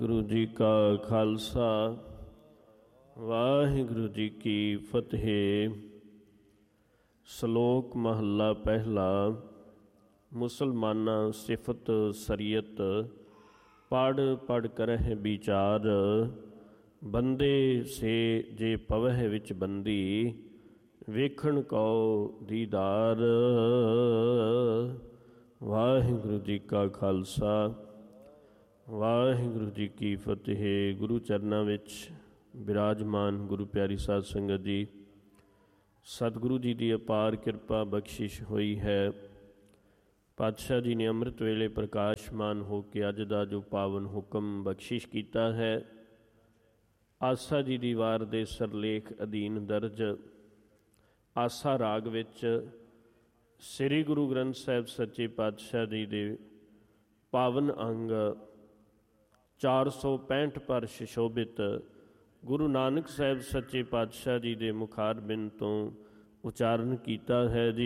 ਗੁਰੂ ਜੀ ਕਾ ਖਾਲਸਾ ਵਾਹਿਗੁਰੂ ਜੀ ਕੀ ਫਤਿਹ। ਸ਼ਲੋਕ ਮਹੱਲਾ ਪਹਿਲਾ। ਮੁਸਲਮਾਨਾਂ ਸਿਫਤ ਸਰੀਅਤ, ਪੜ੍ਹ ਪੜ੍ਹ ਕਰਹਿ ਵਿਚਾਰ। ਬੰਦੇ ਸੇ ਜੇ ਪਵਹਿ ਵਿੱਚ ਬੰਦੀ, ਵੇਖਣ ਕਉ ਦੀਦਾਰ। ਵਾਹਿਗੁਰੂ ਜੀ ਕਾ ਖਾਲਸਾ ਵਾਹਿਗੁਰੂ ਜੀ ਕੀ ਫਤਿਹ। ਗੁਰੂ ਚਰਨਾਂ ਵਿੱਚ ਬਿਰਾਜਮਾਨ ਗੁਰੂ ਪਿਆਰੀ ਸਾਧ ਸੰਗਤ ਜੀ, ਸਤਿਗੁਰੂ ਜੀ ਦੀ ਅਪਾਰ ਕਿਰਪਾ ਬਖਸ਼ਿਸ਼ ਹੋਈ ਹੈ। ਪਾਤਸ਼ਾਹ ਜੀ ਨੇ ਅੰਮ੍ਰਿਤ ਵੇਲੇ ਪ੍ਰਕਾਸ਼ਮਾਨ ਹੋ ਕੇ ਅੱਜ ਦਾ ਜੋ ਪਾਵਨ ਹੁਕਮ ਬਖਸ਼ਿਸ਼ ਕੀਤਾ ਹੈ, ਆਸਾ ਜੀ ਦੀ ਵਾਰ ਦੇ ਸਰਲੇਖ ਅਧੀਨ ਦਰਜ ਆਸਾ ਰਾਗ ਵਿੱਚ ਸ੍ਰੀ ਗੁਰੂ ਗ੍ਰੰਥ ਸਾਹਿਬ ਸੱਚੇ ਪਾਤਸ਼ਾਹ ਜੀ ਦੇ ਪਾਵਨ ਅੰਗ 465 ਪਰ ਸੁਸ਼ੋਭਿਤ ਗੁਰੂ ਨਾਨਕ ਸਾਹਿਬ ਸੱਚੇ ਪਾਤਸ਼ਾਹ ਜੀ ਦੇ ਮੁਖਾਰਬਿੰਦ ਤੋਂ ਉਚਾਰਨ ਕੀਤਾ ਹੈ ਜੀ।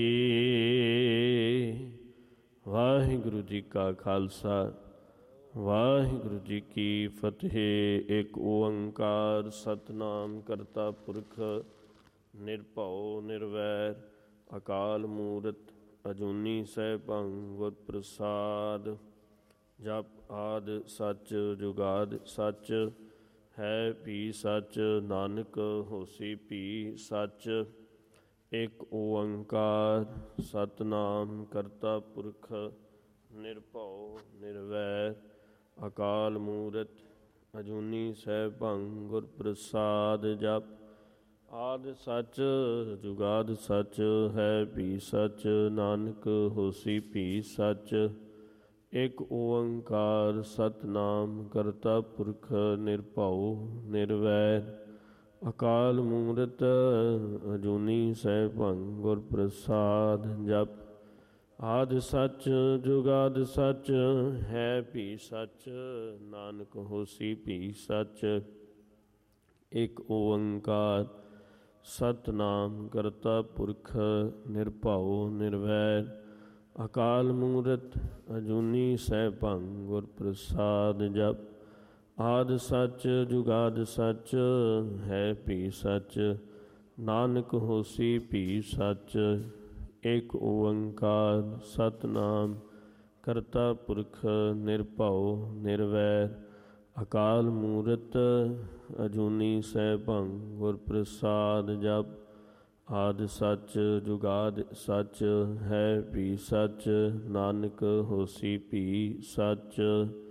ਵਾਹਿਗੁਰੂ ਜੀ ਕਾ ਖਾਲਸਾ ਵਾਹਿਗੁਰੂ ਜੀ ਕੀ ਫਤਿਹ। ਇੱਕ ਓੰਕਾਰ ਸਤਿਨਾਮ ਕਰਤਾ ਪੁਰਖ, ਨਿਰਭਉ ਨਿਰਵੈਰ, ਅਕਾਲ ਮੂਰਤ ਅਜੂਨੀ ਸੈਭੰ ਗੁਰ ਪ੍ਰਸਾਦ। ਜਪ ਆਦ ਸੱਚ ਜੁਗਾਦ ਸੱਚ, ਹੈ ਭੀ ਸੱਚ ਨਾਨਕ ਹੋਸੀ ਭੀ ਸੱਚ। ਇੱਕ ਓੰਕਾਰ ਸਤਿਨਾਮ ਕਰਤਾ ਪੁਰਖ, ਨਿਰਭਉ ਨਿਰਵੈਰ, ਅਕਾਲ ਮੂਰਤ ਅਜੂਨੀ ਸੈਭੰ ਗੁਰ ਪ੍ਰਸਾਦ। ਜਪ ਆਦ ਸੱਚ ਜੁਗਾਦ ਸੱਚ, ਹੈ ਭੀ ਸੱਚ ਨਾਨਕ ਹੋਸੀ ਭੀ ਸੱਚ। ਇੱਕ ਓੰਕਾਰ ਸਤਿਨਾਮ ਕਰਤਾ ਪੁਰਖ, ਨਿਰਭਉ ਨਿਰਵੈਰ, ਅਕਾਲ ਮੂਰਤ ਅਜੂਨੀ ਸੈਭੰ ਗੁਰ ਪ੍ਰਸਾਦ। ਜਪ ਆਦਿ ਸੱਚ ਜੁਗਾਦਿ ਸੱਚ, ਹੈ ਭੀ ਸੱਚ ਨਾਨਕ ਹੋਸੀ ਭੀ ਸੱਚ। ਇੱਕ ਓੰਕਾਰ ਸਤਿਨਾਮ ਕਰਤਾ ਪੁਰਖ, ਨਿਰਭਉ ਨਿਰਵੈਰ, ਅਕਾਲ ਮੂਰਤ ਅਜੂਨੀ ਸੈਭੰ ਗੁਰ ਪ੍ਰਸਾਦ। ਜਪ ਆਦਿ ਸੱਚ ਜੁਗਾਦਿ ਸੱਚ, ਹੈ ਭੀ ਸੱਚ ਨਾਨਕ ਹੋਸੀ ਭੀ ਸੱਚ। ਇੱਕ ਓੰਕਾਰ ਸਤਿਨਾਮ ਕਰਤਾ ਪੁਰਖ, ਨਿਰਭਉ ਨਿਰਵੈਰ, ਅਕਾਲ ਮੂਰਤ ਅਜੂਨੀ ਸੈਭੰ ਗੁਰ ਪ੍ਰਸਾਦ। ਜਪ ਆਦਿ ਸੱਚ ਜੁਗਾਦਿ ਸੱਚ, ਹੈ ਭੀ ਸੱਚ ਨਾਨਕ ਹੋਸੀ ਭੀ ਸੱਚ।